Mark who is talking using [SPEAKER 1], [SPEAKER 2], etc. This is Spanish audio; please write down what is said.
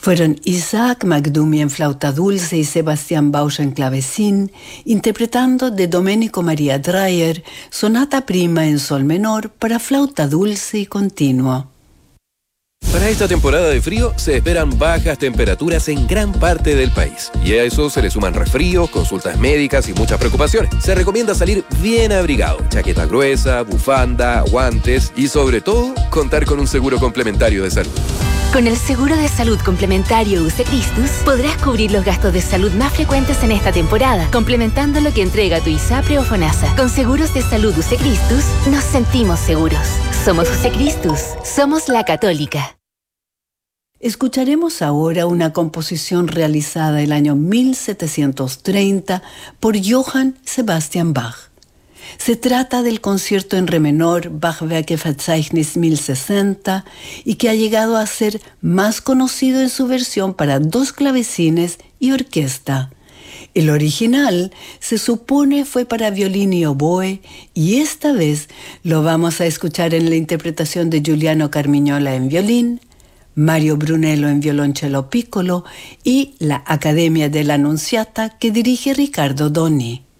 [SPEAKER 1] Fueron Isaac Magdumi en flauta dulce y Sebastián Bausch en clavecín, interpretando de Domenico Maria Dreyer, sonata prima en sol menor para flauta dulce y continuo.
[SPEAKER 2] Para esta temporada de frío se esperan bajas temperaturas en gran parte del país. Y a eso se le suman resfríos, consultas médicas y muchas preocupaciones. Se recomienda salir bien abrigado, chaqueta gruesa, bufanda, guantes y sobre todo contar con un seguro complementario de salud.
[SPEAKER 3] Con el seguro de salud complementario UC Christus podrás cubrir los gastos de salud más frecuentes en esta temporada, complementando lo que entrega tu ISAPRE o FONASA. Con seguros de salud UC Christus nos sentimos seguros. Somos UC Christus, somos la Católica.
[SPEAKER 1] Escucharemos ahora una composición realizada el año 1730 por Johann Sebastian Bach. Se trata del concierto en re menor Bachwerke-Verzeichnis 1060 y que ha llegado a ser más conocido en su versión para 2 clavecines y orquesta. El original se supone fue para violín y oboe y esta vez lo vamos a escuchar en la interpretación de Giuliano Carmignola en violín, Mario Brunello en violoncello piccolo y la Academia della Annunziata que dirige Riccardo Doni.